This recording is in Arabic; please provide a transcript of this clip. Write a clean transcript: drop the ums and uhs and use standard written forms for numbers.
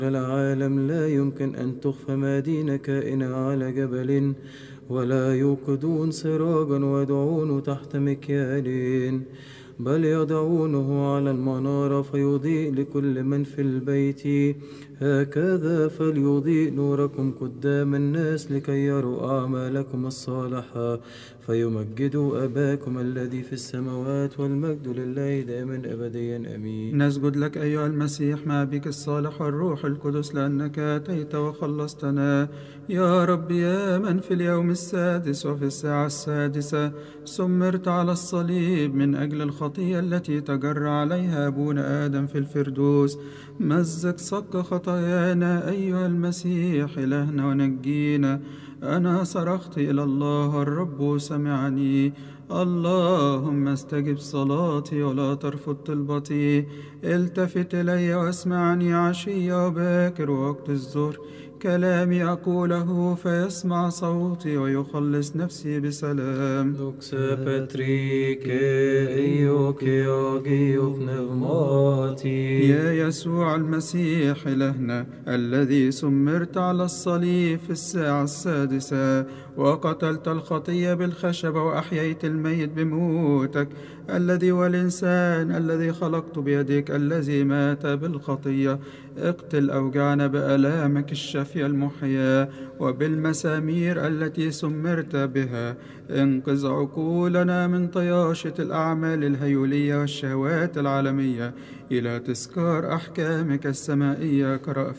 العالم لا يمكن أن تخفى مدينة كائنة على جبل، ولا يوقدون سراجا ويضعونه تحت مكيال، بل يضعونه على المنارة فيضيء لكل من في البيت. هكذا فليضيء نوركم قدام الناس لكي يروا أعمالكم الصالحة فيمجدوا أباكم الذي في السماوات. والمجد لله دائما أبديا آمين. نسجد لك أيها المسيح مع بك الصالح والروح القدس، لأنك أتيت وخلصتنا يا رب، يا من في اليوم السادس وفي الساعة السادسة سمرت على الصليب من أجل الخطية التي تجرى عليها أبونا آدم في الفردوس. مزق صك خطايانا أيها المسيح إلهنا ونجينا. أنا صرخت إلى الله الرب سمعني، اللهم استجب صلاتي ولا ترفض طلبتي. التفت إلي واسمعني عشية وباكر ووقت الظهر، كلامي أقوله فيسمع صوتي ويخلص نفسي بسلام. Doxa Patrike Ioke Agio Pneumati. يا يسوع المسيح إلهنا الذي سمرت على الصليب في الساعة السادسة وقتلت الخطية بالخشبة وأحييت الميت بموتك، الذي والإنسان الذي خلقت بيدك الذي مات بالخطية، اقتل أوجعنا بآلامك الشافية المحياة وبالمسامير التي سمرت بها. انقذ عقولنا من طياشة الأعمال الهيولية والشهوات العالمية إلى تذكار أحكامك السمائية كرأفة